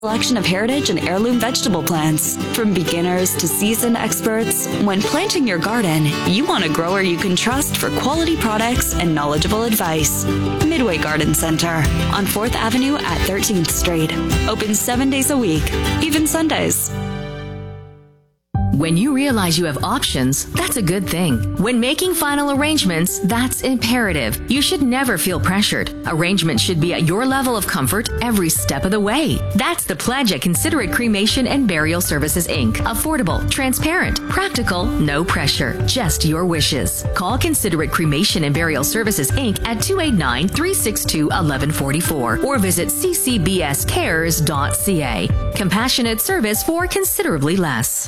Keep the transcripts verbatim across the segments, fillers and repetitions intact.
Selection of heritage and heirloom vegetable plants. From beginners to seasoned experts, when planting your garden, you want a grower you can trust for quality products and knowledgeable advice. Midway Garden Center on fourth Avenue at thirteenth Street. Open seven days a week, even Sundays. When you realize you have options, that's a good thing. When making final arrangements, that's imperative. You should never feel pressured. Arrangements should be at your level of comfort every step of the way. That's the pledge at Considerate Cremation and Burial Services, Incorporated. Affordable, transparent, practical, no pressure, just your wishes. Call Considerate Cremation and Burial Services, Incorporated at two eight nine, three six two, one one four four or visit c c b s cares dot c a. Compassionate service for considerably less.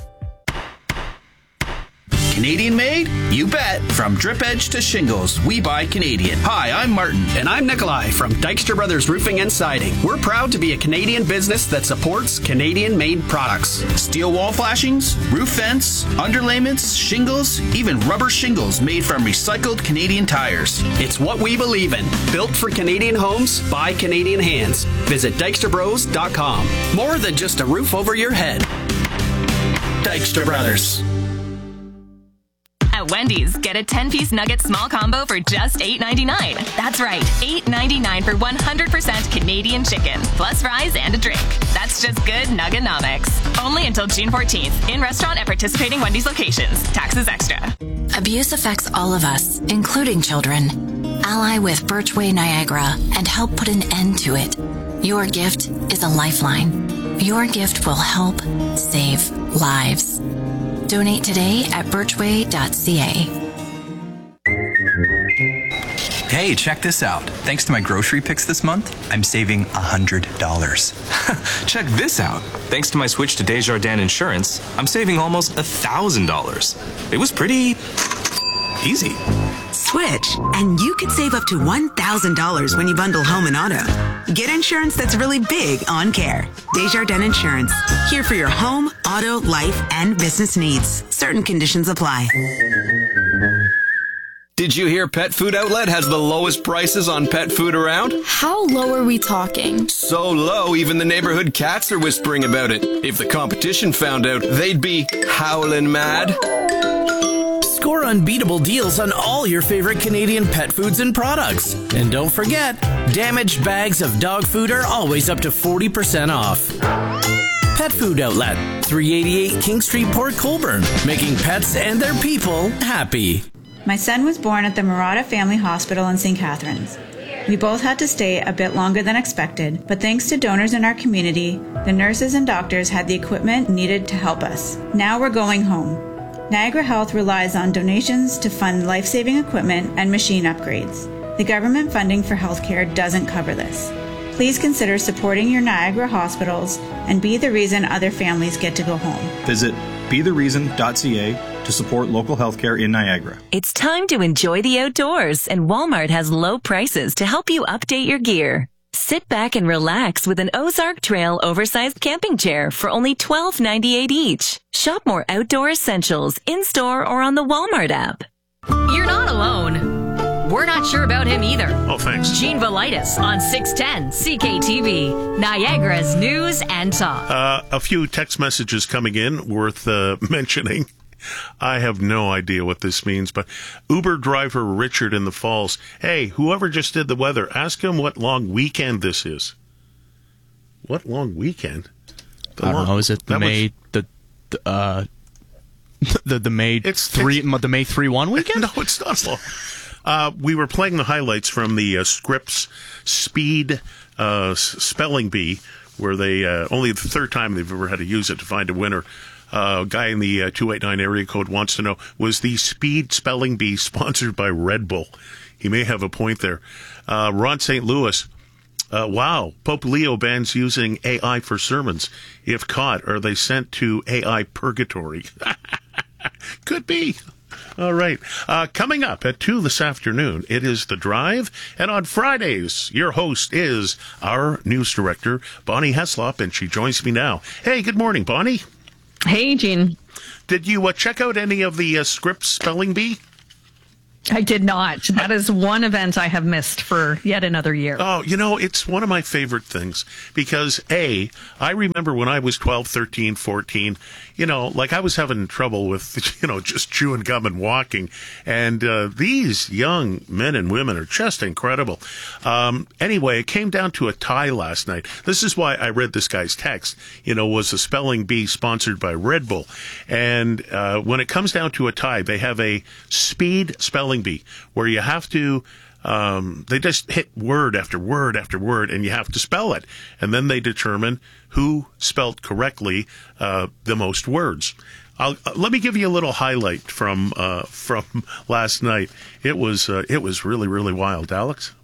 Canadian made? You bet. From drip edge to shingles, we buy Canadian. Hi, I'm Martin. And I'm Nikolai from Dykstra Brothers Roofing and Siding. We're proud to be a Canadian business that supports Canadian-made products. Steel wall flashings, roof vents, underlayments, shingles, even rubber shingles made from recycled Canadian tires. It's what we believe in. Built for Canadian homes by Canadian hands. Visit dykstra bros dot com. More than just a roof over your head. Dykstra Brothers. At Wendy's, get a ten-piece nugget small combo for just eight ninety-nine. That's right, eight ninety-nine for one hundred percent Canadian chicken, plus fries and a drink. That's just good Nuggenomics. Only until June fourteenth, in restaurant at participating Wendy's locations. Taxes extra. Abuse affects all of us, including children. Ally with Birchway Niagara and help put an end to it. Your gift is a lifeline. Your gift will help save lives. Donate today at birchway dot c a. Hey, check this out. Thanks to my grocery picks this month, I'm saving one hundred dollars. Check this out. Thanks to my switch to Desjardins Insurance, I'm saving almost one thousand dollars. It was pretty easy. Switch, and you could save up to one thousand dollars when you bundle home and auto. Get insurance that's really big on care. Desjardins Insurance. Here for your home, auto, life, and business needs. Certain conditions apply. Did you hear Pet Food Outlet has the lowest prices on pet food around? How low are we talking? So low, even the neighborhood cats are whispering about it. If the competition found out, they'd be howling mad. Score unbeatable deals on all your favorite Canadian pet foods and products. And don't forget, damaged bags of dog food are always up to forty percent off. Pet Food Outlet, three eighty-eight King Street, Port Colborne, making pets and their people happy. My son was born at the Murata Family Hospital in Saint Catharines. We both had to stay a bit longer than expected, but thanks to donors in our community, the nurses and doctors had the equipment needed to help us. Now we're going home. Niagara Health relies on donations to fund life-saving equipment and machine upgrades. The government funding for healthcare doesn't cover this. Please consider supporting your Niagara hospitals and be the reason other families get to go home. Visit be the reason dot c a to support local healthcare in Niagara. It's time to enjoy the outdoors, and Walmart has low prices to help you update your gear. Sit back and relax with an Ozark Trail oversized camping chair for only twelve ninety-eight each. Shop more outdoor essentials in-store or on the Walmart app. You're not alone. We're not sure about him either. Oh, thanks. Gene Velitis on six ten C K T V, Niagara's news and talk. Uh, a few text messages coming in worth uh, mentioning. I have no idea what this means, but Uber driver Richard in the Falls. Hey, whoever just did the weather, ask him what long weekend this is. What long weekend? The I don't long, know. Is it the May was, the, the uh the the May it's, three it's, the May three one weekend? No, it's not long. Uh, we were playing the highlights from the uh, Scripps Speed uh, Spelling Bee, where they uh, only the third time they've ever had to use it to find a winner. Uh, guy in the uh, two eight nine area code wants to know, was the Speed Spelling Bee sponsored by Red Bull? He may have a point there. Uh, Ron Saint Louis, uh, wow, Pope Leo bans using A I for sermons. If caught, are they sent to A I purgatory? Could be. All right. Uh, coming up at two this afternoon, it is The Drive. And on Fridays, your host is our news director, Bonnie Heslop, and she joins me now. Hey, good morning, Bonnie. Hey, Gene. Did you uh, check out any of the uh, Scripps Spelling Bee? I did not. That is one event I have missed for yet another year. Oh, you know, it's one of my favorite things because, A, I remember when I was twelve, thirteen, fourteen, you know, like I was having trouble with, you know, just chewing gum and walking. And uh, these young men and women are just incredible. Um, anyway, it came down to a tie last night. This is why I read this guy's text, you know, was a spelling bee sponsored by Red Bull. And uh, when it comes down to a tie, they have a speed spelling bee where you have to um they just hit word after word after word and you have to spell it, and then they determine who spelled correctly uh the most words. I'll uh, let me give you a little highlight from uh from last night. It was uh, it was really really wild. Alex?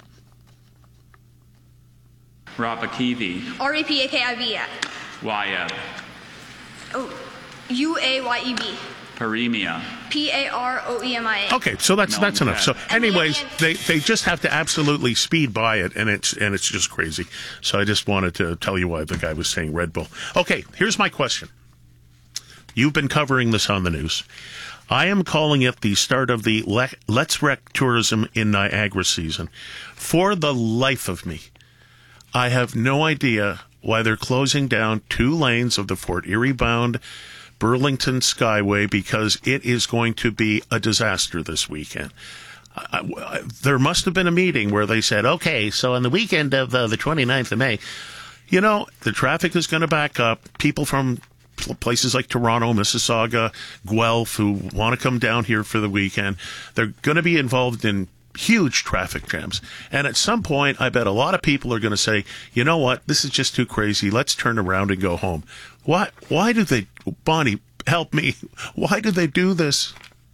Rapakivi. R A P A K I V. Waya. Oh, U A Y E B. Paremia. P A R O E M I A. Okay, so that's that's enough. So, anyways, they, they just have to absolutely speed by it, and it's and it's just crazy. So I just wanted to tell you why the guy was saying Red Bull. Okay, here's my question. You've been covering this on the news. I am calling it the start of the Le- Let's Wreck Tourism in Niagara season. For the life of me, I have no idea why they're closing down two lanes of the Fort Erie bound Burlington Skyway, because it is going to be a disaster this weekend. I, I, there must have been a meeting where they said, okay, so on the weekend of uh, the twenty-ninth of May, you know, the traffic is going to back up. People from places like Toronto, Mississauga, Guelph, who want to come down here for the weekend, they're going to be involved in huge traffic jams. And at some point, I bet a lot of people are going to say, you know what, this is just too crazy. Let's turn around and go home. Why, why do they, Bonnie, help me, why do they do this?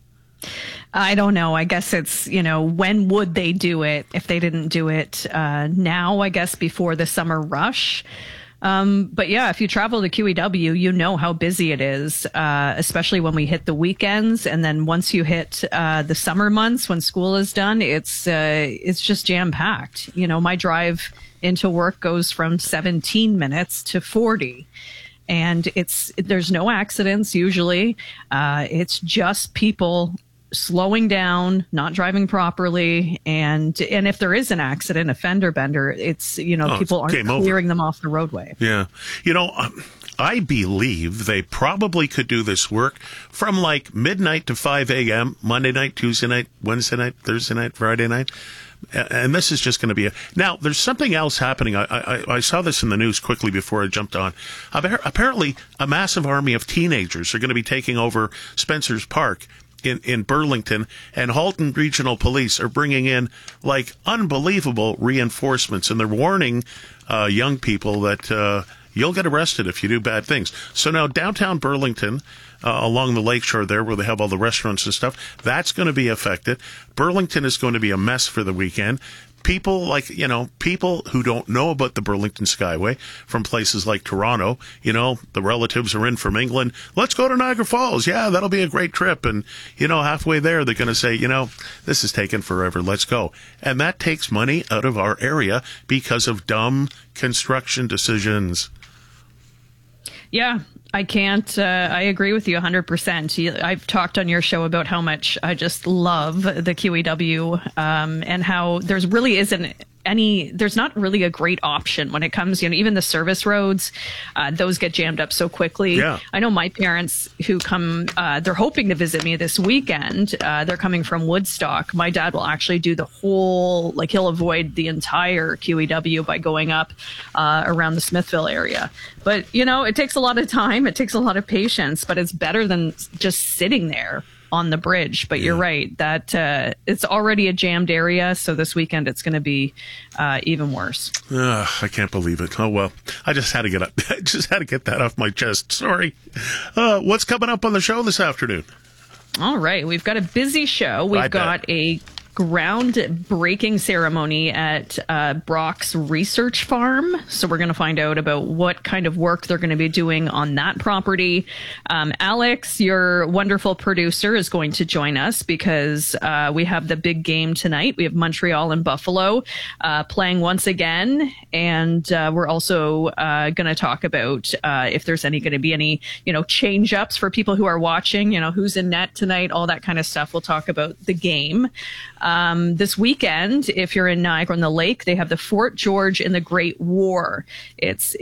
I don't know. I guess it's, you know, when would they do it if they didn't do it uh, now, I guess, before the summer rush? Um, but yeah, if you travel to Q E W, you know how busy it is, uh, especially when we hit the weekends. And then once you hit uh, the summer months when school is done, it's uh, it's just jam packed. You know, my drive into work goes from seventeen minutes to forty. And it's there's no accidents usually. Uh, it's just people slowing down, not driving properly, and and if there is an accident, a fender bender, it's you know oh, people aren't clearing over. them off the roadway. Yeah, you know, um, I believe they probably could do this work from like midnight to five a.m. Monday night, Tuesday night, Wednesday night, Thursday night, Friday night. And this is just going to be a... Now, there's something else happening. I, I, I saw this in the news quickly before I jumped on. Apparently, a massive army of teenagers are going to be taking over Spencer's Park in, in Burlington, and Halton Regional Police are bringing in, like, unbelievable reinforcements, and they're warning uh, young people that uh, you'll get arrested if you do bad things. So now downtown Burlington, Uh, along the lakeshore there where they have all the restaurants and stuff, that's going to be affected. Burlington is going to be a mess for the weekend. People like, you know, people who don't know about the Burlington Skyway from places like Toronto, you know, the relatives are in from England. Let's go to Niagara Falls. Yeah, that'll be a great trip. And, you know, halfway there, they're going to say, you know, this is taking forever. Let's go. And that takes money out of our area because of dumb construction decisions. Yeah, I can't. Uh, I agree with you one hundred percent. I've talked on your show about how much I just love the Q E W um, and how there's really isn't any, there's not really a great option when it comes, you know, even the service roads, uh, those get jammed up so quickly. Yeah. I know my parents who come, uh, they're hoping to visit me this weekend. Uh, they're coming from Woodstock. My dad will actually do the whole, like he'll avoid the entire Q E W by going up uh, around the Smithville area. But, you know, it takes a lot of time. It takes a lot of patience, but it's better than just sitting there on the bridge. But you're right that uh, it's already a jammed area. So this weekend it's going to be uh, even worse. Uh, I can't believe it. Oh, well, I just had to get up. I just had to get that off my chest. Sorry. Uh, what's coming up on the show this afternoon? All right. We've got a busy show. We've I got bet. a groundbreaking ceremony at uh, Brock's Research Farm. So we're going to find out about what kind of work they're going to be doing on that property. Um, Alex, your wonderful producer, is going to join us because uh, we have the big game tonight. We have Montreal and Buffalo uh, playing once again. And uh, we're also uh, going to talk about uh, if there's any going to be any, you know, change ups for people who are watching, you know, who's in net tonight, all that kind of stuff. We'll talk about the game. Um, this weekend, if you're in Niagara on the Lake, they have the Fort George in the Great War. It's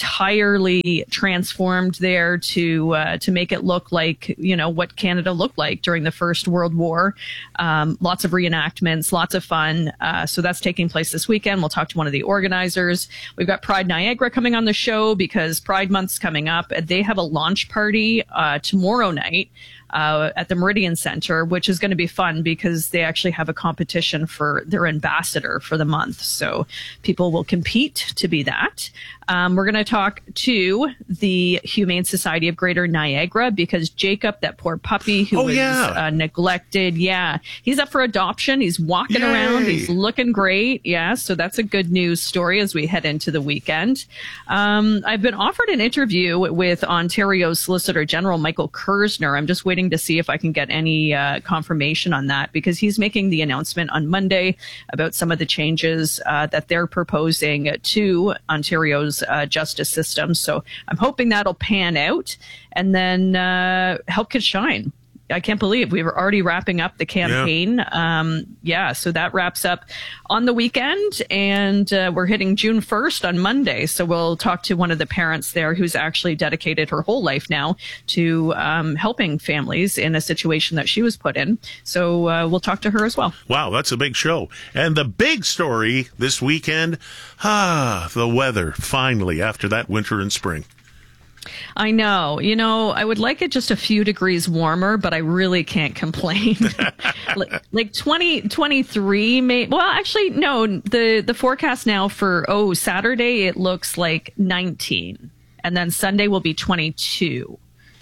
entirely transformed there to uh, to make it look like, you know, what Canada looked like during the First World War. Um, lots of reenactments, lots of fun. Uh, so that's taking place this weekend. We'll talk to one of the organizers. We've got Pride Niagara coming on the show because Pride Month's coming up. They have a launch party uh, tomorrow night. Uh, at the Meridian Center, which is going to be fun because they actually have a competition for their ambassador for the month. So people will compete to be that. Um, we're going to talk to the Humane Society of Greater Niagara because Jacob, that poor puppy who oh, was yeah. uh, neglected, yeah, he's up for adoption. He's walking Yay. around. He's looking great. Yeah, so that's a good news story as we head into the weekend. Um, I've been offered an interview with Ontario's Solicitor General, Michael Kersner. I'm just waiting to see if I can get any uh, confirmation on that because he's making the announcement on Monday about some of the changes uh, that they're proposing to Ontario's uh, justice system. So I'm hoping that'll pan out and then uh, Help Kids Shine. I can't believe we were already wrapping up the campaign. Yeah, um, yeah so that wraps up on the weekend, and uh, we're hitting June first on Monday. So we'll talk to one of the parents there who's actually dedicated her whole life now to um, helping families in a situation that she was put in. So uh, we'll talk to her as well. Wow, that's a big show. And the big story this weekend, ah, the weather, finally, after that winter and spring. I know. You know, I would like it just a few degrees warmer, but I really can't complain. like, like twenty, twenty-three, may, well, actually, no, the, the forecast now for, oh, Saturday, it looks like nineteen. And then Sunday will be twenty-two.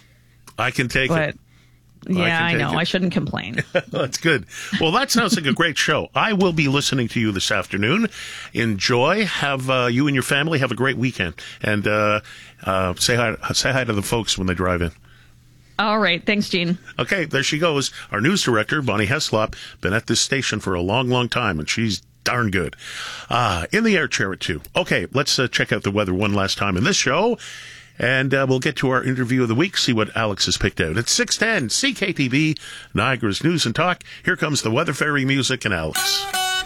I can take but, it. Yeah, I, I know. It. I shouldn't complain. That's good. Well, that sounds like a great show. I will be listening to you this afternoon. Enjoy. Have uh, you and your family have a great weekend, and uh, uh, say hi. Say hi to the folks when they drive in. All right. Thanks, Gene. Okay, there she goes. Our news director, Bonnie Heslop, been at this station for a long, long time, and she's darn good. Uh, in the air chair at two. Okay, let's uh, check out the weather one last time in this show. And uh, we'll get to our interview of the week, see what Alex has picked out. It's six ten, C K T V, Niagara's News and Talk. Here comes the Weather Fairy music and Alex.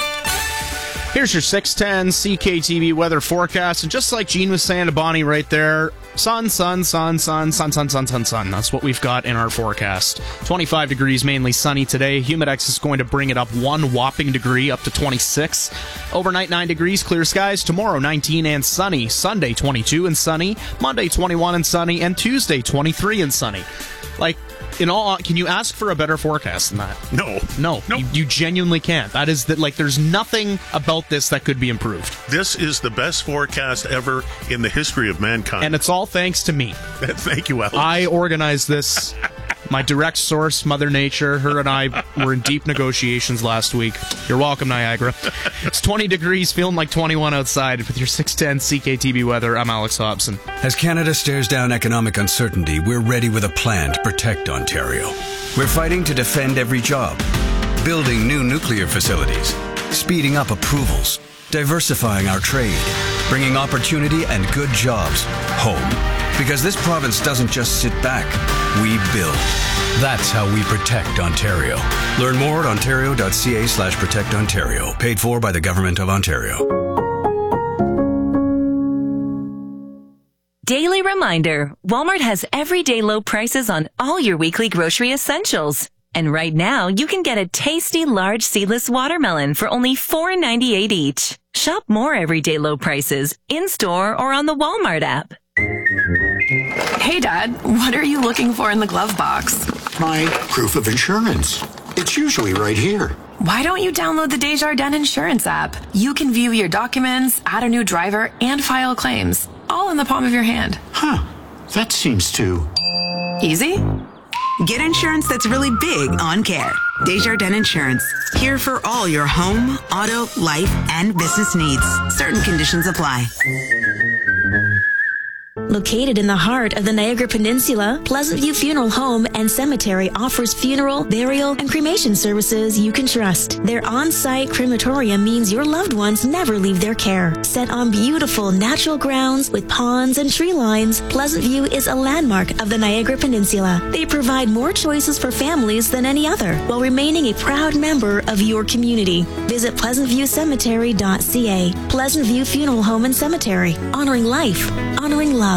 Here's your six ten C K T V weather forecast. And just like Gene was saying to Bonnie right there, sun, sun, sun, sun, sun, sun, sun, sun, sun. That's what we've got in our forecast. twenty-five degrees, mainly sunny today. Humidex is going to bring it up one whopping degree, up to twenty-six. Overnight, nine degrees, clear skies. Tomorrow, nineteen and sunny. Sunday, twenty-two and sunny. Monday, twenty-one and sunny. And Tuesday, twenty-three and sunny. Like, in all, can you ask for a better forecast than that? No. No. Nope. You, you genuinely can't. That is that, like, there's nothing about this that could be improved. This is the best forecast ever in the history of mankind. And it's all thanks to me. Thank you, Alex. I organized this. My direct source, Mother Nature, her and I were in deep negotiations last week. You're welcome, Niagara. It's twenty degrees, feeling like twenty-one outside. With your six ten C K T V weather, I'm Alex Hobson. As Canada stares down economic uncertainty, we're ready with a plan to protect Ontario. We're fighting to defend every job, building new nuclear facilities, speeding up approvals, diversifying our trade, bringing opportunity and good jobs home. Because this province doesn't just sit back, we build. That's how we protect Ontario. Learn more at ontario.ca slash protect Ontario. Paid for by the Government of Ontario. Daily reminder, Walmart has everyday low prices on all your weekly grocery essentials. And right now, you can get a tasty large seedless watermelon for only four ninety-eight each. Shop more everyday low prices in-store or on the Walmart app. Hey, Dad, what are you looking for in the glove box? My proof of insurance. It's usually right here. Why don't you download the Desjardins Insurance app? You can view your documents, add a new driver, and file claims, all in the palm of your hand. Huh. That seems too easy. Get insurance that's really big on Care. Desjardins Insurance, here for all your home, auto, life, and business needs. Certain conditions apply. Located in the heart of the Niagara Peninsula, Pleasant View Funeral Home and Cemetery offers funeral, burial, and cremation services you can trust. Their on-site crematorium means your loved ones never leave their care. Set on beautiful natural grounds with ponds and tree lines, Pleasant View is a landmark of the Niagara Peninsula. They provide more choices for families than any other, while remaining a proud member of your community. Visit pleasant view cemetery dot c a. Pleasant View Funeral Home and Cemetery, honoring life, honoring love.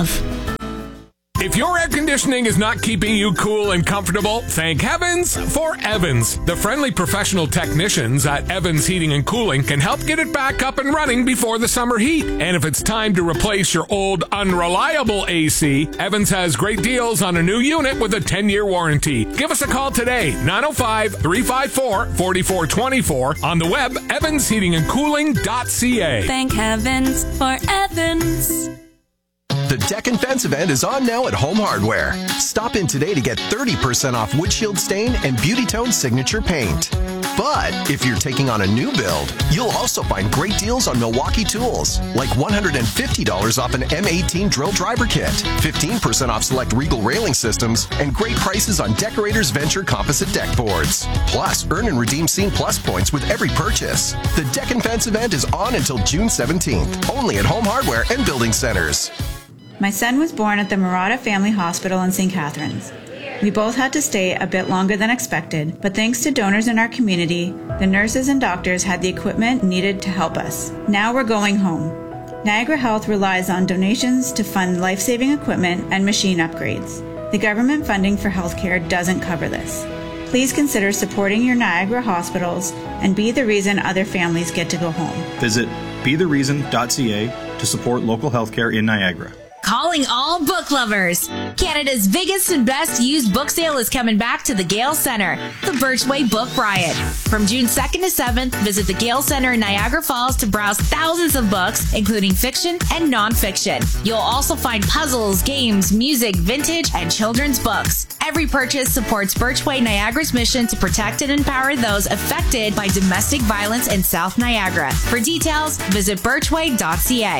If your air conditioning is not keeping you cool and comfortable, thank heavens for Evans. The friendly professional technicians at Evans Heating and Cooling can help get it back up and running before the summer heat. And if it's time to replace your old unreliable A C, Evans has great deals on a new unit with a ten-year warranty. Give us a call today, nine oh five, three five four, four four two four, on the web, evans heating and cooling dot c a. Thank heavens for Evans. The Deck and Fence event is on now at Home Hardware. Stop in today to get thirty percent off Windshield Stain and Beauty Tone Signature Paint. But if you're taking on a new build, you'll also find great deals on Milwaukee tools, like one hundred fifty dollars off an M eighteen drill driver kit, fifteen percent off select Regal railing systems, and great prices on Decorators Venture composite deck boards. Plus, earn and redeem Scene Plus points with every purchase. The Deck and Fence event is on until June seventeenth, only at Home Hardware and Building Centers. My son was born at the Murata Family Hospital in Saint Catharines. We both had to stay a bit longer than expected, but thanks to donors in our community, the nurses and doctors had the equipment needed to help us. Now we're going home. Niagara Health relies on donations to fund life-saving equipment and machine upgrades. The government funding for healthcare doesn't cover this. Please consider supporting your Niagara hospitals and be the reason other families get to go home. Visit be the reason dot c a to support local healthcare in Niagara. Calling all book lovers. Canada's biggest and best used book sale is coming back to the Gale Centre, the Birchway Book Riot. From June second to seventh, visit the Gale Centre in Niagara Falls to browse thousands of books, including fiction and nonfiction. You'll also find puzzles, games, music, vintage, and children's books. Every purchase supports Birchway Niagara's mission to protect and empower those affected by domestic violence in South Niagara. For details, visit birchway dot c a.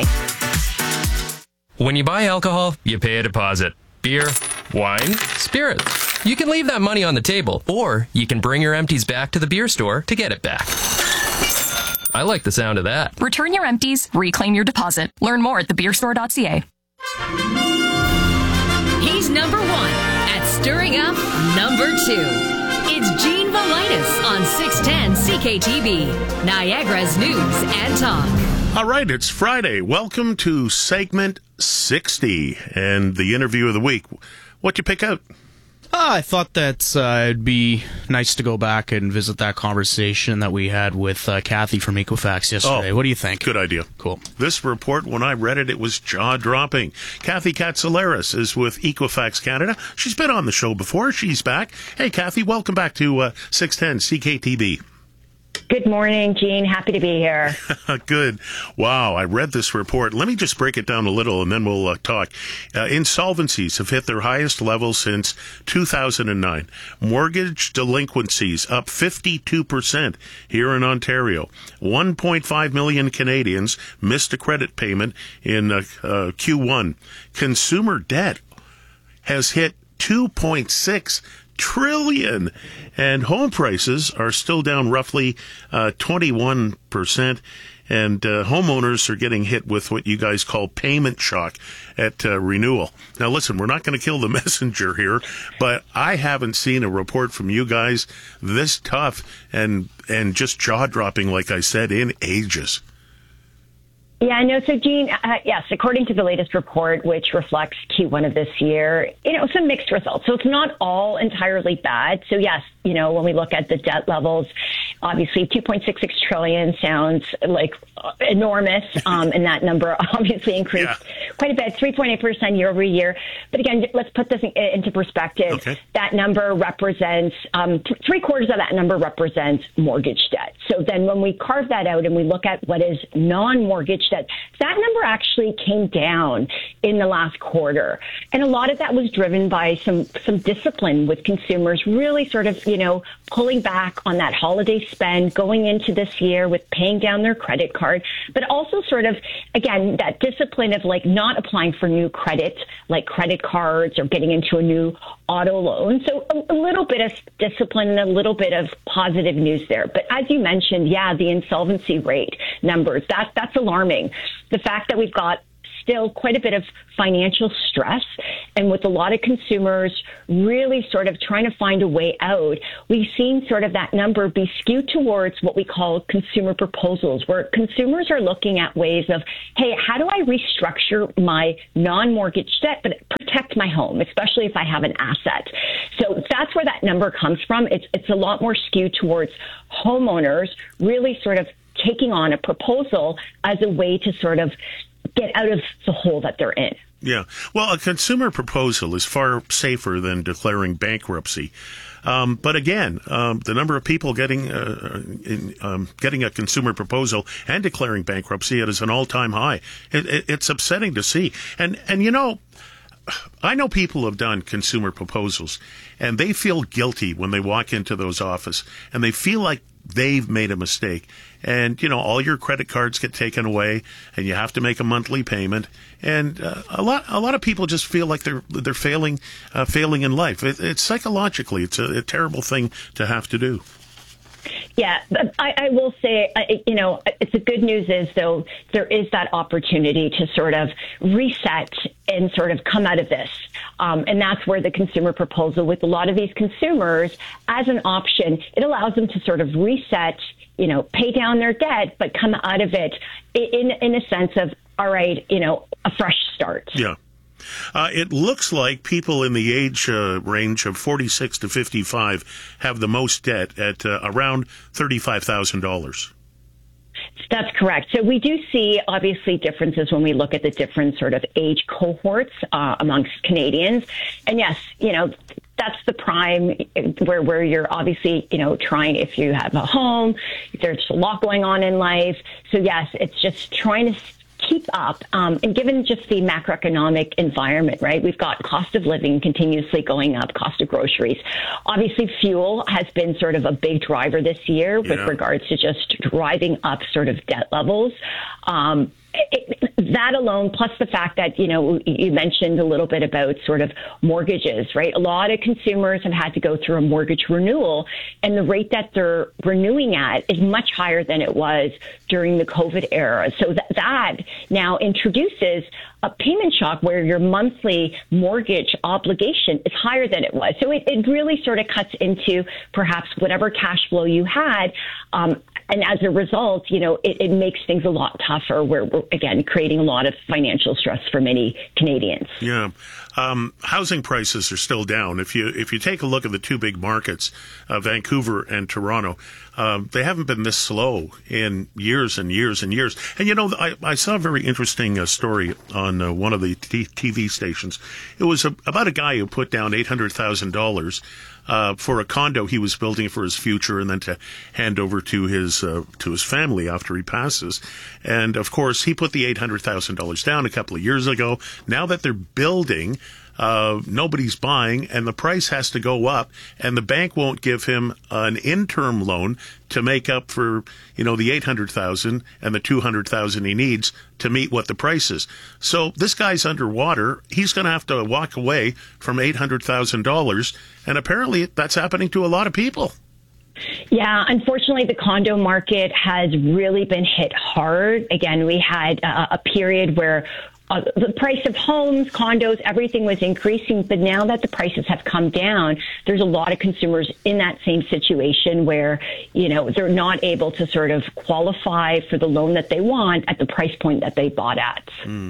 When you buy alcohol, you pay a deposit. Beer, wine, spirits. You can leave that money on the table, or you can bring your empties back to the beer store to get it back. I like the sound of that. Return your empties, reclaim your deposit. Learn more at the beer store dot c a. He's number one at stirring up number two. It's Gene Valitis on six ten C K T V, Niagara's News and Talk. All right, it's Friday. Welcome to segment sixty and the interview of the week. What'd you pick out? Uh, I thought that uh, it'd be nice to go back and visit that conversation that we had with uh, Kathy from Equifax yesterday. Oh, what do you think? Good idea. Cool. This report, when I read it, it was jaw-dropping. Kathy Katsouleris is with Equifax Canada. She's been on the show before. She's back. Hey, Kathy, welcome back to uh, six ten C K T V. Good morning, Gene. Happy to be here. Good. Wow, I read this report. Let me just break it down a little, and then we'll uh, talk. Uh, insolvencies have hit their highest level since two thousand nine. Mortgage delinquencies up fifty-two percent here in Ontario. one point five million Canadians missed a credit payment in uh, uh, Q one. Consumer debt has hit two point six trillion, and home prices are still down roughly uh, twenty-one percent, and uh, homeowners are getting hit with what you guys call payment shock at uh, renewal. Now listen, we're not going to kill the messenger here, but I haven't seen a report from you guys this tough and and just jaw-dropping, like I said, in ages. Yeah, no, so Gene, uh, yes, according to the latest report, which reflects Q one of this year, you know, some mixed results. So it's not all entirely bad. So yes, you know, when we look at the debt levels, obviously two point six six trillion sounds like enormous. Um, and that number obviously increased yeah. quite a bit, three point eight percent year over year. But again, let's put this in, into perspective. Okay. That number represents, um, th- three quarters of that number represents mortgage debt. So then when we carve that out and we look at what is non-mortgage debt, that number actually came down in the last quarter. And a lot of that was driven by some, some discipline with consumers really sort of, you know, pulling back on that holiday spend going into this year with paying down their credit card, but also sort of, again, that discipline of like not applying for new credit, like credit cards or getting into a new auto loan. So a, a little bit of discipline and a little bit of positive news there. But as you mentioned, yeah, the insolvency rate numbers, that, that's alarming. The fact that we've got still quite a bit of financial stress, and with a lot of consumers really sort of trying to find a way out, we've seen sort of that number be skewed towards what we call consumer proposals, where consumers are looking at ways of, hey, how do I restructure my non-mortgage debt but protect my home, especially if I have an asset? So that's where that number comes from. It's it's a lot more skewed towards homeowners really sort of taking on a proposal as a way to sort of get out of the hole that they're in. Yeah. Well, a consumer proposal is far safer than declaring bankruptcy. Um, but again, um, the number of people getting uh, in, um, getting a consumer proposal and declaring bankruptcy, it is an all-time high. It, it, it's upsetting to see. And, and you know, I know people who have done consumer proposals, and they feel guilty when they walk into those offices, and they feel like they've made a mistake. And, you know, all your credit cards get taken away, and you have to make a monthly payment. And uh, a lot a lot of people just feel like they're they're failing uh, failing in life. It, it's psychologically, it's a, a terrible thing to have to do. Yeah, but I, I will say, you know, it's the good news is, though, there is that opportunity to sort of reset and sort of come out of this. Um, and that's where the consumer proposal with a lot of these consumers as an option, it allows them to sort of reset, you know, pay down their debt, but come out of it in, in a sense of, all right, you know, a fresh start. Yeah. Uh, it looks like people in the age uh, range of forty-six to fifty-five have the most debt at uh, around thirty-five thousand dollars. That's correct. So we do see, obviously, differences when we look at the different sort of age cohorts uh, amongst Canadians. And yes, you know, that's the prime where, where you're obviously, you know, trying, if you have a home, there's a lot going on in life. So yes, it's just trying to keep up. Um, and given just the macroeconomic environment, right, we've got cost of living continuously going up, cost of groceries. Obviously, fuel has been sort of a big driver this year with Yeah. regards to just driving up sort of debt levels. Um, it, that alone, plus the fact that, you know, you mentioned a little bit about sort of mortgages, right? A lot of consumers have had to go through a mortgage renewal, and the rate that they're renewing at is much higher than it was during the COVID era. So that, that now introduces a payment shock where your monthly mortgage obligation is higher than it was. So it, it really sort of cuts into perhaps whatever cash flow you had. Um, and as a result, you know, it, it makes things a lot tougher where we're, again, creating a lot of financial stress for many Canadians. Yeah. Um, housing prices are still down. If you if you take a look at the two big markets, uh, Vancouver and Toronto, um, they haven't been this slow in years and years and years. And, you know, I, I saw a very interesting uh, story on uh, one of the t- TV stations. It was a, about a guy who put down eight hundred thousand dollars Uh, for a condo he was building for his future, and then to hand over to his uh, to his family after he passes. And of course, he put the eight hundred thousand dollars down a couple of years ago. Now that they're building, uh, nobody's buying, and the price has to go up, and the bank won't give him an interim loan to make up for, you know, the eight hundred thousand and the two hundred thousand he needs to meet what the price is. So this guy's underwater. He's going to have to walk away from eight hundred thousand dollars, and apparently that's happening to a lot of people. Yeah, unfortunately, the condo market has really been hit hard. Again, we had uh, a period where Uh, the price of homes, condos, everything was increasing. But now that the prices have come down, there's a lot of consumers in that same situation where, you know, they're not able to sort of qualify for the loan that they want at the price point that they bought at. Mm.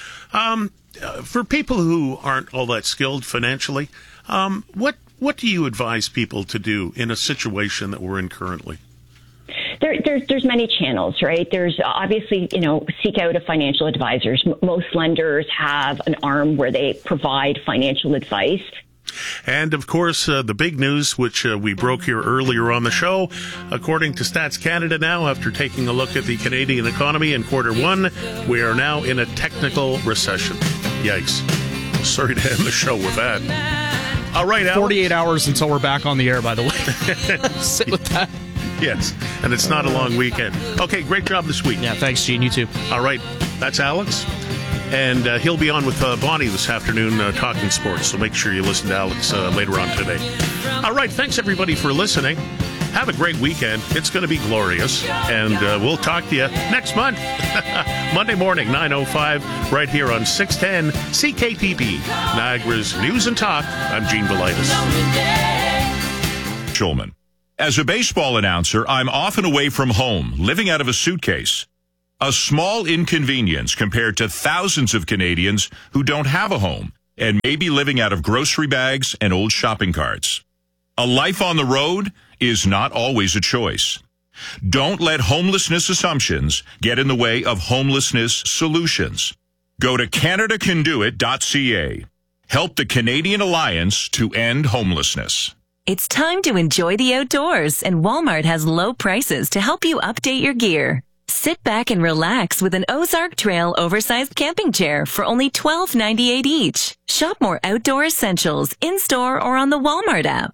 Um, uh, for people who aren't all that skilled financially, um, what what do you advise people to do in a situation that we're in currently? There, there's there's many channels, right? There's obviously, you know, seek out a financial advisors. M- most lenders have an arm where they provide financial advice. And, of course, uh, the big news, which uh, we broke here earlier on the show, according to Stats Canada now, after taking a look at the Canadian economy in quarter one, we are now in a technical recession. Yikes. Sorry to end the show with that. All right, Alex. forty-eight hours until we're back on the air, by the way. Sit with that. Yes, and it's not a long weekend. Okay, great job this week. Yeah, thanks, Gene. You too. All right, that's Alex. And uh, he'll be on with uh, Bonnie this afternoon uh, talking sports, so make sure you listen to Alex uh, later on today. All right, thanks everybody for listening. Have a great weekend. It's going to be glorious, and uh, we'll talk to you next month. Monday morning, nine oh five, right here on six ten C K T B, Niagara's News and Talk. I'm Gene Velitis. Schulman. As a baseball announcer, I'm often away from home, living out of a suitcase. A small inconvenience compared to thousands of Canadians who don't have a home and may be living out of grocery bags and old shopping carts. A life on the road is not always a choice. Don't let homelessness assumptions get in the way of homelessness solutions. Go to canada can do it dot c a. Help the Canadian Alliance to end homelessness. It's time to enjoy the outdoors, and Walmart has low prices to help you update your gear. Sit back and relax with an Ozark Trail oversized camping chair for only twelve ninety-eight each. Shop more outdoor essentials in-store or on the Walmart app.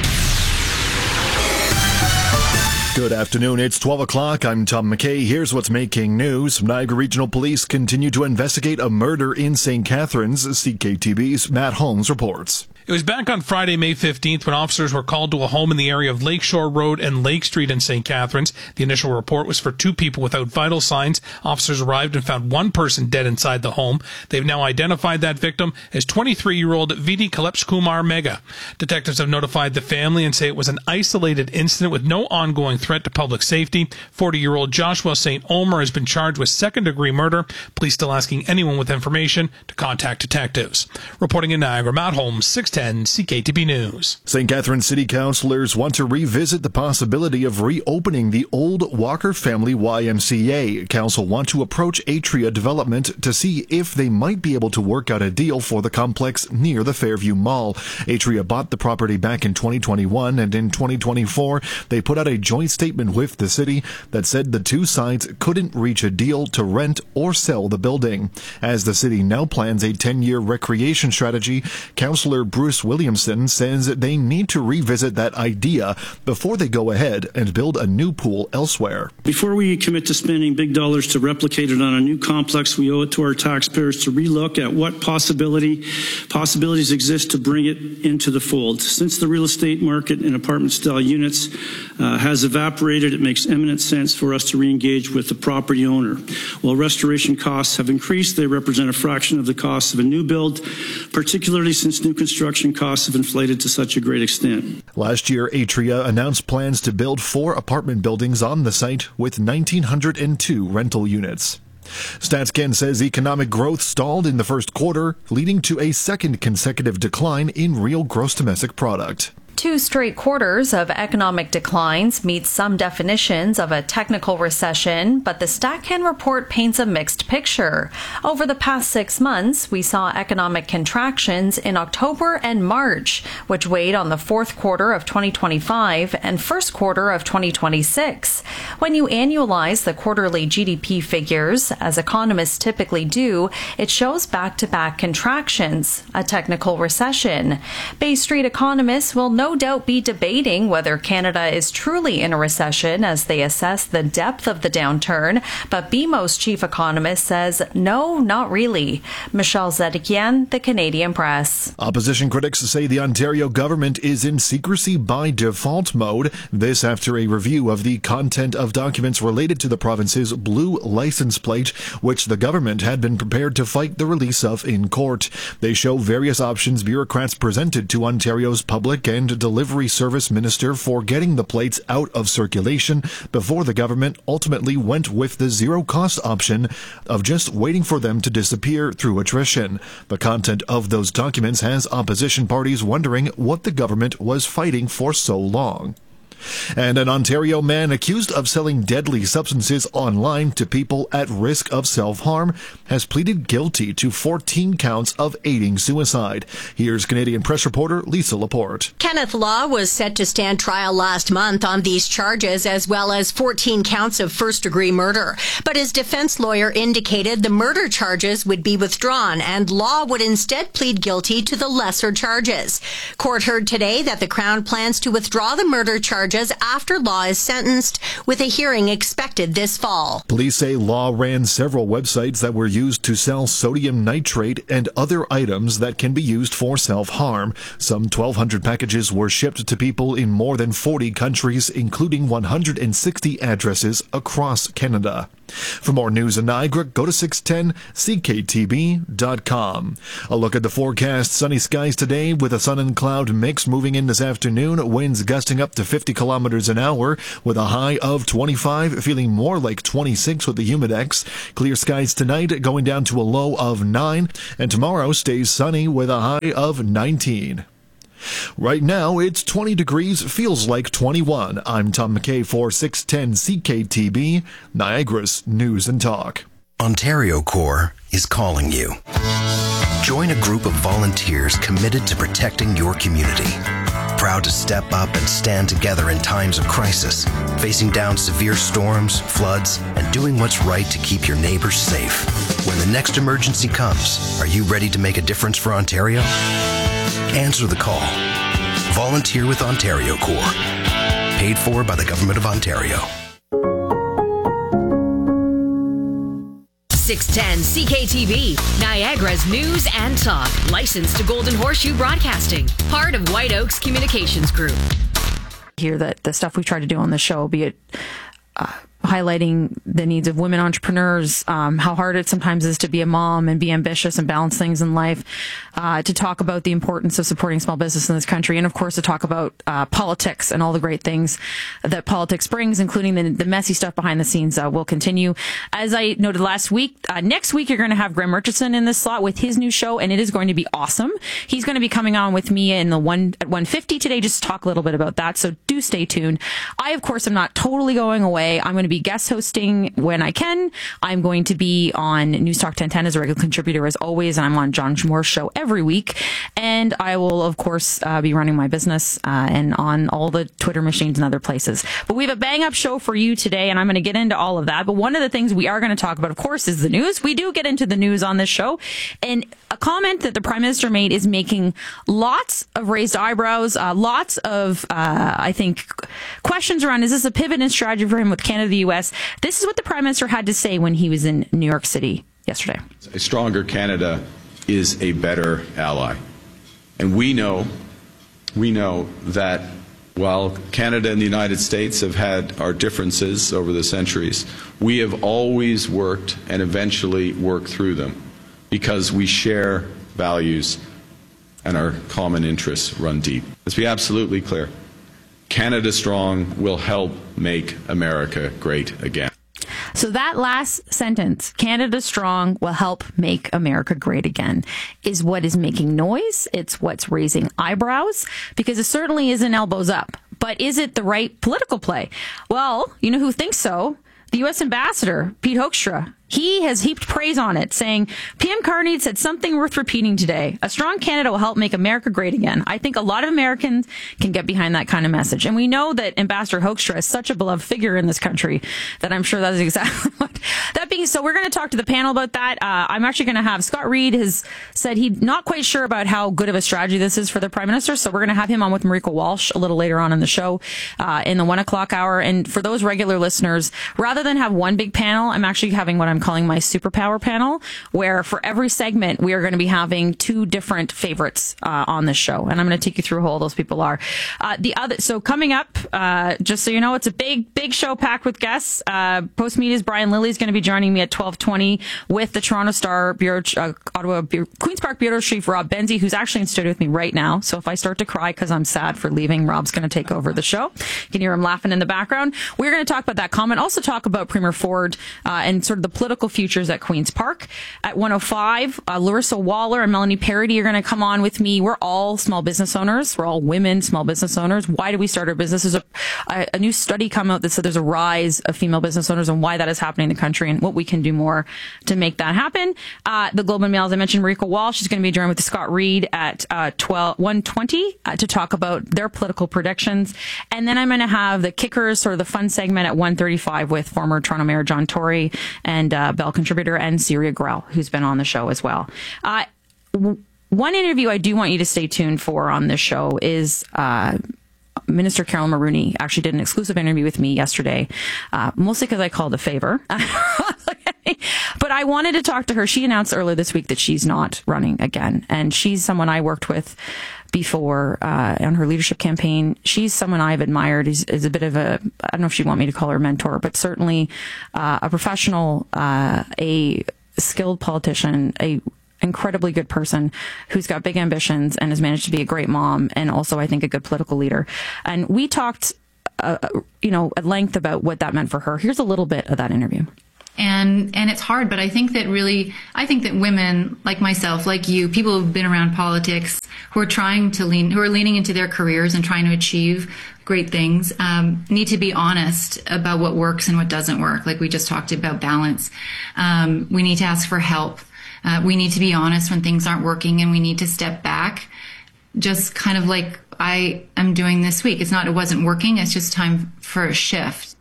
Good afternoon. It's twelve o'clock. I'm Tom McKay. Here's what's making news. Niagara Regional Police continue to investigate a murder in Saint Catharines. C K T B's Matt Holmes reports. It was back on Friday, May fifteenth, when officers were called to a home in the area of Lakeshore Road and Lake Street in Saint Catharines. The initial report was for two people without vital signs. Officers arrived and found one person dead inside the home. They've now identified that victim as twenty-three-year-old Vidi Kalepskumar Mega. Detectives have notified the family and say it was an isolated incident with no ongoing threat to public safety. forty-year-old Joshua Saint Omer has been charged with second-degree murder. Police still asking anyone with information to contact detectives. Reporting in Niagara, Matt Holmes, six ten C K T B News. Saint Catharines City Councillors want to revisit the possibility of reopening the old Walker Family Y M C A. Council want to approach Atria Development to see if they might be able to work out a deal for the complex near the Fairview Mall. Atria bought the property back in twenty twenty-one, and in twenty twenty-four, they put out a joint statement with the city that said the two sides couldn't reach a deal to rent or sell the building. As the city now plans a ten-year recreation strategy, Councillor Bruce Williamson says they need to revisit that idea before they go ahead and build a new pool elsewhere. Before we commit to spending big dollars to replicate it on a new complex, we owe it to our taxpayers to relook at what possibility possibilities exist to bring it into the fold. Since the real estate market in apartment-style units uh, has evaporated, it makes eminent sense for us to re-engage with the property owner. While restoration costs have increased, they represent a fraction of the cost of a new build, particularly since new construction costs have inflated to such a great extent. Last year, Atria announced plans to build four apartment buildings on the site with one thousand nine hundred two rental units. StatsCan says economic growth stalled in the first quarter, leading to a second consecutive decline in real gross domestic product. Two straight quarters of economic declines meet some definitions of a technical recession, but the StatCan report paints a mixed picture. Over the past six months, we saw economic contractions in October and March, which weighed on the fourth quarter of twenty twenty-five and first quarter of twenty twenty-six. When you annualize the quarterly G D P figures, as economists typically do, it shows back-to-back contractions, a technical recession. Bay Street economists will no doubt be debating whether Canada is truly in a recession as they assess the depth of the downturn, but B M O's chief economist says no, not really. Michelle Zedekian, The Canadian Press. Opposition critics say the Ontario government is in secrecy by default mode. This after a review of the content of documents related to the province's blue license plate, which the government had been prepared to fight the release of in court. They show various options bureaucrats presented to Ontario's public and delivery service minister for getting the plates out of circulation before the government ultimately went with the zero-cost option of just waiting for them to disappear through attrition. The content of those documents has opposition parties wondering what the government was fighting for so long. And an Ontario man accused of selling deadly substances online to people at risk of self-harm has pleaded guilty to fourteen counts of aiding suicide. Here's Canadian Press reporter Lisa Laporte. Kenneth Law was set to stand trial last month on these charges, as well as fourteen counts of first-degree murder. But his defense lawyer indicated the murder charges would be withdrawn, and Law would instead plead guilty to the lesser charges. Court heard today that the Crown plans to withdraw the murder charges after Law is sentenced, with a hearing expected this fall. Police say Law ran several websites that were used to sell sodium nitrate and other items that can be used for self-harm. Some twelve hundred packages were shipped to people in more than forty countries, including one hundred sixty addresses across Canada. For more news in Niagara, go to six ten C K T B dot com. A look at the forecast. Sunny skies today with a sun and cloud mix moving in this afternoon. Winds gusting up to fifty kilometers an hour with a high of twenty-five, feeling more like twenty-six with the humidex. Clear skies tonight going down to a low of nine. And tomorrow stays sunny with a high of nineteen. Right now, it's twenty degrees, feels like twenty-one. I'm Tom McKay for six ten C K T B, Niagara's News and Talk. Ontario Corps is calling you. Join a group of volunteers committed to protecting your community. Proud to step up and stand together in times of crisis, facing down severe storms, floods, and doing what's right to keep your neighbors safe. When the next emergency comes, are you ready to make a difference for Ontario? Answer the call. Volunteer with Ontario Corps. Paid for by the Government of Ontario. six ten C K T B, Niagara's News and Talk. Licensed to Golden Horseshoe Broadcasting. Part of White Oaks Communications Group. Hear that the stuff we try to do on the show, be it uh, highlighting the needs of women entrepreneurs, um, how hard it sometimes is to be a mom and be ambitious and balance things in life, uh, to talk about the importance of supporting small business in this country, and of course to talk about uh, politics and all the great things that politics brings, including the, the messy stuff behind the scenes, uh, will continue. As I noted last week, uh, next week you're going to have Graham Murchison in this slot with his new show, and it is going to be awesome. He's going to be coming on with me in the one at one fifty today just to talk a little bit about that, so do stay tuned. I, of course, am not totally going away. I'm going to be guest hosting when I can. I'm going to be on News Talk ten ten as a regular contributor as always, and I'm on John Moore's show every week. And I will, of course, uh, be running my business uh, and on all the Twitter machines and other places. But we have a bang-up show for you today, and I'm going to get into all of that. But one of the things we are going to talk about, of course, is the news. We do get into the news on this show. And a comment that the Prime Minister made is making lots of raised eyebrows, uh, lots of, uh, I think, questions around, is this a pivot in strategy for him with Canada, the U S? This is what the Prime Minister had to say when he was in New York City yesterday. A stronger Canada is a better ally. And we know, we know that while Canada and the United States have had our differences over the centuries, we have always worked and eventually worked through them because we share values and our common interests run deep. Let's be absolutely clear. Canada Strong will help make America great again. So that last sentence, Canada Strong will help make America great again, is what is making noise. It's what's raising eyebrows, because it certainly isn't elbows up. But is it the right political play? Well, you know who thinks so? The U S Ambassador, Pete Hoekstra. He has heaped praise on it, saying, P M Carney said something worth repeating today. A strong Canada will help make America great again. I think a lot of Americans can get behind that kind of message. And we know that Ambassador Hoekstra is such a beloved figure in this country that I'm sure that is exactly what. That being so, we're going to talk to the panel about that. Uh, I'm actually going to have Scott Reid has said he's not quite sure about how good of a strategy this is for the Prime Minister. So we're going to have him on with Marika Walsh a little later on in the show, uh, in the one o'clock hour. And for those regular listeners, rather than have one big panel, I'm actually having what I'm calling my superpower panel, where for every segment we are going to be having two different favorites uh, on this show, and I'm going to take you through who all those people are. Uh, the other, so coming up, uh, just so you know, it's a big, big show packed with guests. Uh, Postmedia's Brian Lilly is going to be joining me at twelve twenty with the Toronto Star Bureau, uh, Ottawa Bureau, Queens Park Bureau Chief Rob Benzie, who's actually in studio with me right now. So if I start to cry because I'm sad for leaving, Rob's going to take over the show. You can hear him laughing in the background. We're going to talk about that comment. Also talk about Premier Ford uh, and sort of the political political futures at Queen's Park. At one oh five, uh, Larissa Waller and Melanie Parody are going to come on with me. We're all small business owners. We're all women small business owners. Why do we start our business? There's a, a, a new study come out that said there's a rise of female business owners and why that is happening in the country and what we can do more to make that happen. Uh, the Globe and Mail, as I mentioned, Marika Walsh is going to be joined with Scott Reed at uh, twelve, one twenty uh, to talk about their political predictions. And then I'm going to have the kickers, sort of the fun segment at one thirty-five with former Toronto Mayor John Tory and uh, Bell contributor and Syria Grell, who's been on the show as well. Uh, w- one interview I do want you to stay tuned for on this show is uh, Minister Carolyn Mulroney actually did an exclusive interview with me yesterday, uh, mostly because I called a favor. But I wanted to talk to her. She announced earlier this week that she's not running again. And she's someone I worked with before uh, on her leadership campaign. She's someone I've admired. Is, is a bit of a, I don't know if she'd want me to call her mentor, but certainly uh, a professional, uh, a skilled politician, a incredibly good person who's got big ambitions and has managed to be a great mom and also, I think, a good political leader. And we talked, uh, you know, at length about what that meant for her. Here's a little bit of that interview. And and it's hard, but I think that really, I think that women like myself, like you, people who've been around politics, who are trying to lean, who are leaning into their careers and trying to achieve great things, um, need to be honest about what works and what doesn't work. Like we just talked about balance. Um, we need to ask for help. Uh, we need to be honest when things aren't working, and we need to step back, just kind of like I am doing this week. It's not, it wasn't working. It's just time for a shift.